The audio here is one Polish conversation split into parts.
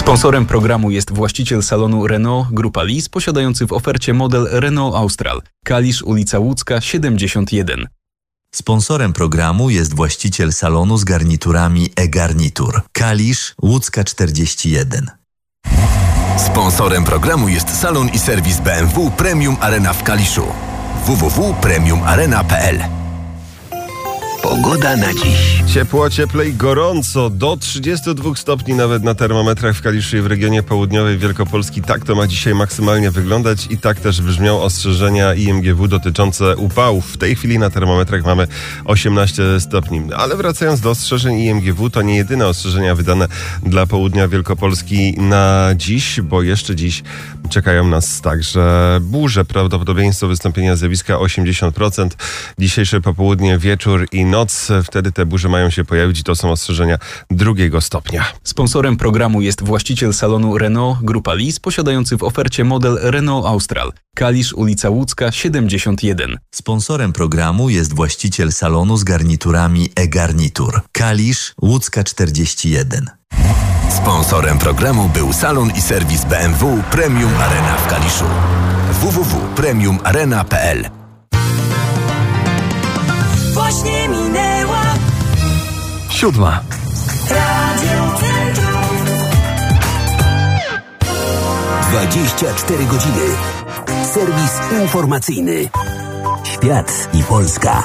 Sponsorem programu jest właściciel salonu Renault Grupa Lis, posiadający w ofercie model Renault Austral. Kalisz, ulica Łódzka, 71. Sponsorem programu jest właściciel salonu z garniturami e-Garnitur. Kalisz, Łódzka 41. Sponsorem programu jest salon i serwis BMW Premium Arena w Kaliszu. www.premiumarena.pl. Pogoda na dziś. Ciepło, cieplej, gorąco, do 32 stopni nawet na termometrach w Kaliszu i w regionie południowej Wielkopolski. Tak to ma dzisiaj maksymalnie wyglądać i tak też brzmią ostrzeżenia IMGW dotyczące upałów. W tej chwili na termometrach mamy 18 stopni. Ale wracając do ostrzeżeń IMGW, to nie jedyne ostrzeżenia wydane dla południa Wielkopolski na dziś, bo jeszcze dziś czekają nas także burze. Prawdopodobieństwo wystąpienia zjawiska 80%. Dzisiejsze popołudnie, wieczór i noc, wtedy te burze mają się pojawić i to są ostrzeżenia 2 stopnia. Sponsorem programu jest właściciel salonu Renault Grupa Lis, posiadający w ofercie model Renault Austral. Kalisz, ulica Łódzka, 71. Sponsorem programu jest właściciel salonu z garniturami e-Garnitur. Kalisz, Łódzka 41. Sponsorem programu był salon i serwis BMW Premium Arena w Kaliszu. www.premiumarena.pl. Właśnie minęła 7. Radio Centrum. 24 godziny. Serwis informacyjny. Świat i Polska.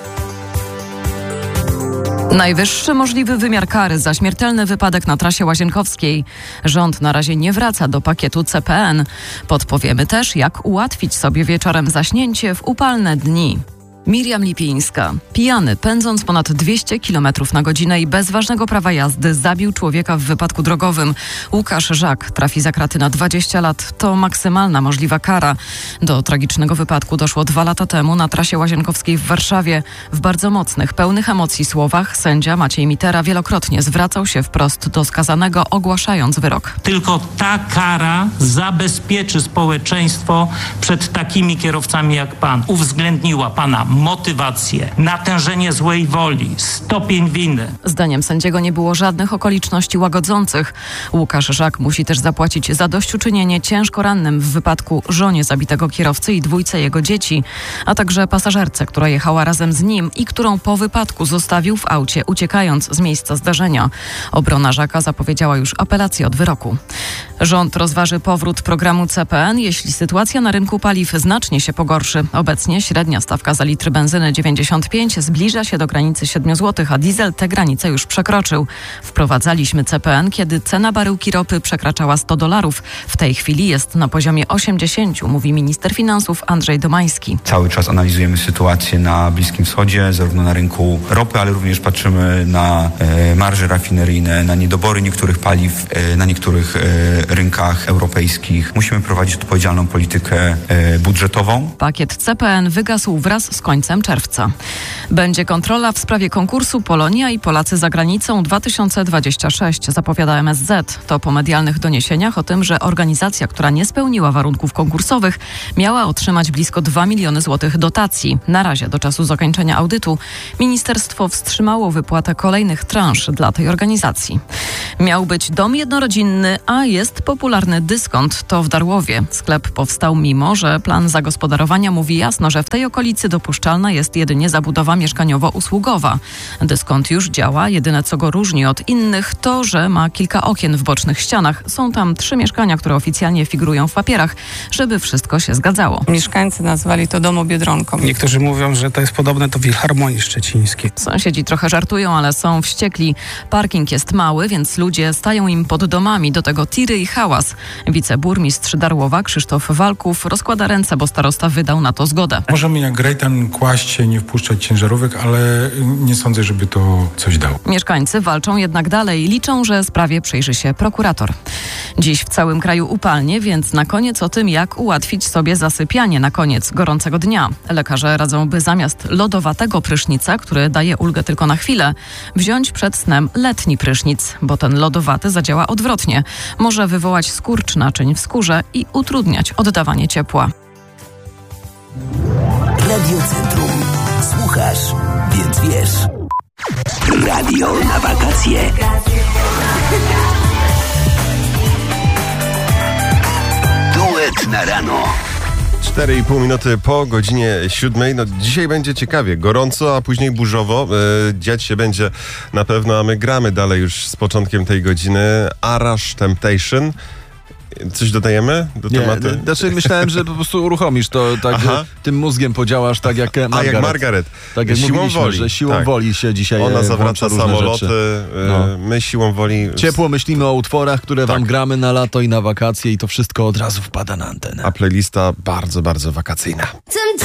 Najwyższy możliwy wymiar kary za śmiertelny wypadek na trasie łazienkowskiej. Rząd na razie nie wraca do pakietu CPN. Podpowiemy też, jak ułatwić sobie wieczorem zaśnięcie w upalne dni. Miriam Lipińska. Pijany, pędząc ponad 200 km na godzinę i bez ważnego prawa jazdy, zabił człowieka w wypadku drogowym. Łukasz Żak trafi za kraty na 20 lat. To maksymalna możliwa kara. Do tragicznego wypadku doszło 2 lata temu na trasie łazienkowskiej w Warszawie. W bardzo mocnych, pełnych emocji słowach sędzia Maciej Mitera wielokrotnie zwracał się wprost do skazanego, ogłaszając wyrok. Tylko ta kara zabezpieczy społeczeństwo przed takimi kierowcami jak pan. Uwzględniła pana motywację, natężenie złej woli, stopień winy. Zdaniem sędziego nie było żadnych okoliczności łagodzących. Łukasz Żak musi też zapłacić zadośćuczynienie ciężko rannym w wypadku żonie zabitego kierowcy i 2 jego dzieci, a także pasażerce, która jechała razem z nim i którą po wypadku zostawił w aucie, uciekając z miejsca zdarzenia. Obrona Żaka zapowiedziała już apelację od wyroku. Rząd rozważy powrót programu CPN, jeśli sytuacja na rynku paliw znacznie się pogorszy. Obecnie średnia stawka za litr benzyny 95 zbliża się do granicy 7 zł, a diesel tę granicę już przekroczył. Wprowadzaliśmy CPN, kiedy cena baryłki ropy przekraczała $100. W tej chwili jest na poziomie 80, mówi minister finansów Andrzej Domański. Cały czas analizujemy sytuację na Bliskim Wschodzie, zarówno na rynku ropy, ale również patrzymy na marże rafineryjne, na niedobory niektórych paliw, na niektórych rynkach europejskich. Musimy prowadzić odpowiedzialną politykę budżetową. Pakiet CPN wygasł wraz z końcem czerwca. Będzie kontrola w sprawie konkursu Polonia i Polacy za granicą 2026, zapowiada MSZ. To po medialnych doniesieniach o tym, że organizacja, która nie spełniła warunków konkursowych, miała otrzymać blisko 2 miliony złotych dotacji. Na razie do czasu zakończenia audytu ministerstwo wstrzymało wypłatę kolejnych transz dla tej organizacji. Miał być dom jednorodzinny, a jest popularny dyskont. To w Darłowie. Sklep powstał mimo, że plan zagospodarowania mówi jasno, że w tej okolicy dopuszczalna jest jedynie zabudowa mieszkaniowo-usługowa. Dyskont już działa. Jedyne, co go różni od innych, to, że ma kilka okien w bocznych ścianach. Są tam 3 mieszkania, które oficjalnie figurują w papierach, żeby wszystko się zgadzało. Mieszkańcy nazwali to domobiedronką. Niektórzy mówią, że to jest podobne do Filharmonii Szczecińskiej. Sąsiedzi trochę żartują, ale są wściekli. Parking jest mały, więc ludzie stają im pod domami. Do tego tiry i hałas. Wiceburmistrz Darłowa Krzysztof Walków rozkłada ręce, bo starosta wydał na to zgodę. Możemy jak grejtan kłaść się, nie wpuszczać ciężarówek, ale nie sądzę, żeby to coś dało. Mieszkańcy walczą jednak dalej. Liczą, że sprawie przyjrzy się prokurator. Dziś w całym kraju upalnie, więc na koniec o tym, jak ułatwić sobie zasypianie na koniec gorącego dnia. Lekarze radzą, by zamiast lodowatego prysznica, który daje ulgę tylko na chwilę, wziąć przed snem letni prysznic, bo ten lodowaty zadziała odwrotnie. Może wywołać skurcz naczyń w skórze i utrudniać oddawanie ciepła. Radio Centrum. Słuchasz, więc wiesz. Radio na wakacje. rano. 4,5 minuty po godzinie 7. No, dzisiaj będzie ciekawie, gorąco, a później burzowo. Dziać się będzie na pewno, a my gramy dalej już z początkiem tej godziny. Arash Temptation. Coś dodajemy do tematu? Znaczy myślałem, że po prostu uruchomisz to tak, że tym mózgiem podziałasz tak jak Margaret. Jak Margaret. Tak jak siłą mówiliśmy, woli. Że siłą woli się dzisiaj Ona zawraca różne samoloty, rzeczy. my siłą woli... Ciepło myślimy o utworach, które wam gramy na lato i na wakacje i to wszystko od razu wpada na antenę. A playlista bardzo, bardzo wakacyjna.